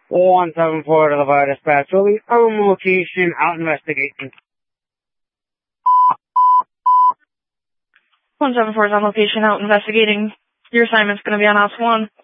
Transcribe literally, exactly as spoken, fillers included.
one seven four to the fire dispatch. We'll be on location, out investigating. one seven four is on location, out investigating. Your assignment's going to be on Ops one.